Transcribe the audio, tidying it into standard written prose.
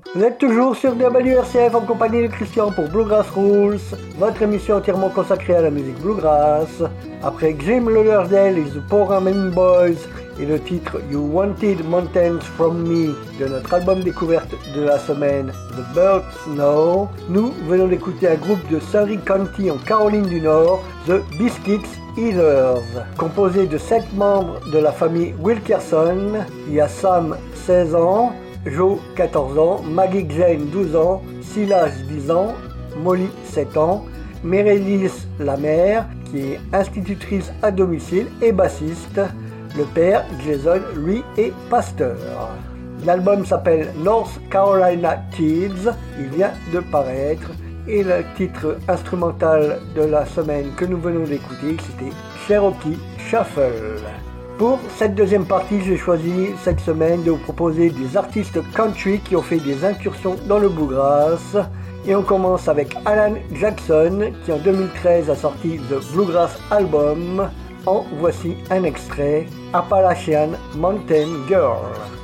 Vous êtes toujours sur WRCF en compagnie de Christian pour Bluegrass Rules, votre émission entièrement consacrée à la musique bluegrass. Après Jim Lauderdale et The Programming Boys et le titre You Wanted Mountains From Me de notre album découverte de la semaine The Birds Know, nous venons d'écouter un groupe de Surry County en Caroline du Nord, The Biscuits Eaters. Composé de 7 membres de la famille Wilkerson, il y a Sam, 16 ans, Joe, 14 ans, Maggie Jane, 12 ans, Silas, 10 ans, Molly, 7 ans, Meredith, la mère, qui est institutrice à domicile et bassiste. Le père, Jason, lui, est pasteur. L'album s'appelle North Carolina Kids, il vient de paraître, et le titre instrumental de la semaine que nous venons d'écouter, c'était Cherokee Shuffle. Pour cette deuxième partie, j'ai choisi cette semaine de vous proposer des artistes country qui ont fait des incursions dans le bluegrass. Et on commence avec Alan Jackson qui en 2013 a sorti The Bluegrass Album. En voici un extrait, Appalachian Mountain Girl.